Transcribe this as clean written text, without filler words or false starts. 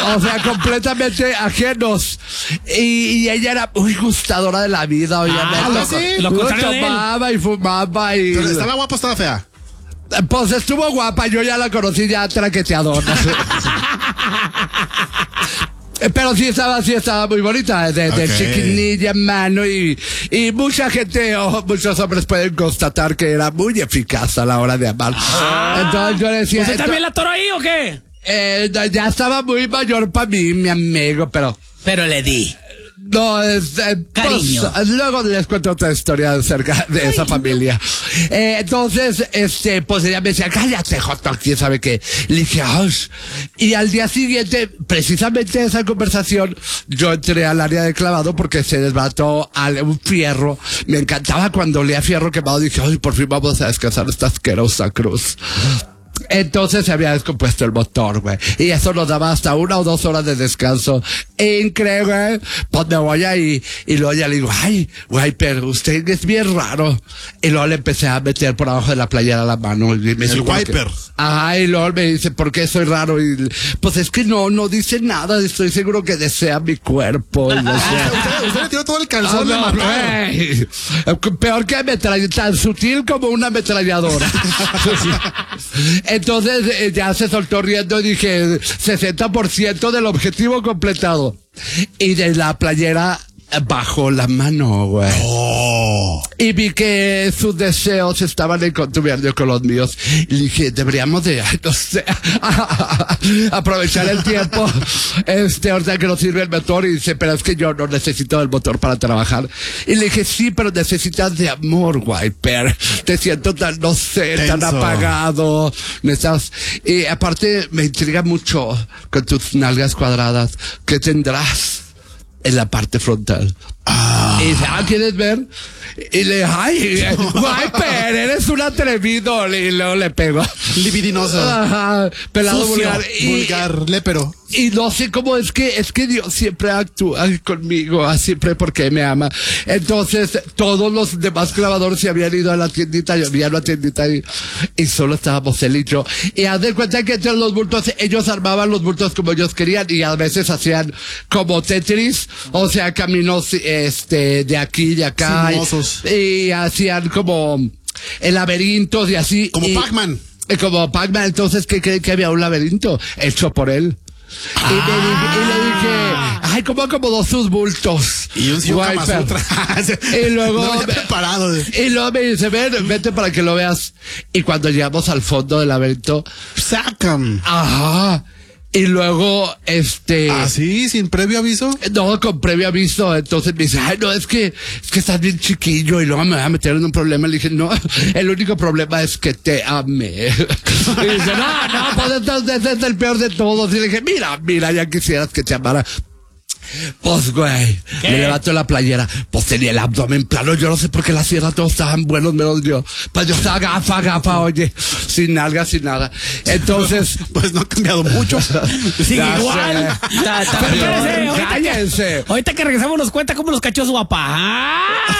o sea, completamente ajenos. Y ella era muy gustadora de la vida, obviamente. Lo contrario de él. Tomaba y fumaba y... ¿Pero estaba guapa o estaba fea? Pues estuvo guapa, yo ya la conocí ya traqueteadora. Pero sí estaba muy bonita, de chiquinilla en mano y mucha gente, muchos hombres pueden constatar que era muy eficaz a la hora de amar. Entonces yo decía... ¿Usted también la atoró ahí o qué? Ya estaba muy mayor para mí, mi amigo, pero le di. no, cariño. Pues, luego les cuento otra historia acerca de esa familia. Entonces, pues ella me decía, cállate, Joto, quién sabe qué. Le dije, ¡ay! Y al día siguiente, precisamente esa conversación, yo entré al área de clavado porque se desbarató un fierro. Me encantaba cuando olía fierro quemado. Dije, ¡ay, por fin vamos a descansar esta asquerosa cruz! Entonces se había descompuesto el motor, güey. Y eso nos daba hasta 1 o 2 horas de descanso. Increíble. Pues me voy ahí. Y luego ya le digo, ay, güey, pero usted es bien raro. Y luego le empecé a meter por abajo de la playera la mano. Y me el wiper. Ajá, y luego me dice, ¿por qué soy raro? Y pues es que no dice nada. Estoy seguro que desea mi cuerpo. Y Usted le tiró todo el calzón de matar. Peor que tan sutil como una ametralladora. Entonces ya se soltó riendo y dije 60% del objetivo completado. Y de la playera bajó la mano, güey. Oh. Y vi que sus deseos estaban encontrando con los míos. Y dije, deberíamos de, no sé, aprovechar el tiempo. Ahorita que no sirve el motor. Y dice, pero es que yo no necesito el motor para trabajar. Y le dije, sí, pero necesitas de amor, Wiper. Te siento tan, no sé, tan apagado. Y aparte, me intriga mucho con tus nalgas cuadradas. ¿Qué tendrás en la parte frontal? Y dice, ¿quieres ver? Y le dije, ay, Wiper, eres un atrevido. Y luego le pego. Libidinoso. Ajá, pelado sucio, vulgar. lépero. Y no sé cómo es que Dios siempre actúa conmigo, siempre porque me ama. Entonces, todos los demás clavadores se habían ido a la tiendita, yo había una tiendita y solo estábamos él y yo. Y haz de cuenta que entre los bultos, ellos armaban los bultos como ellos querían y a veces hacían como Tetris, o sea, caminos, de aquí y de acá. Y hacían como laberintos y así. Como Pac-Man. Como Pac-Man, entonces, ¿qué creen que había un laberinto hecho por él? Y le dije, ay, ¿cómo acomodó sus bultos? Y un señor Kama Sutra. Y luego, no preparado. Y luego me dice, vete para que lo veas. Y cuando llegamos al fondo del laberinto, sacan. Ajá. Y luego, ¿así? ¿Sin previo aviso? No, con previo aviso. Entonces me dice, ay, no, es que estás bien chiquillo y luego me voy a meter en un problema. Le dije, no, el único problema es que te amé. Y dice, no, pues entonces es el peor de todos. Y le dije, mira, ya quisieras que te amara. Pues, güey, me levanto la playera. Pues tenía el abdomen plano. Yo no sé por qué la sierra todos estaban buenos, menos yo. Pues yo estaba gafa, oye. Sin nalgas, sin nada. Entonces, pues no ha cambiado mucho. Sí, igual. Cállense. Ahorita que regresamos nos cuenta cómo los cachó su papá.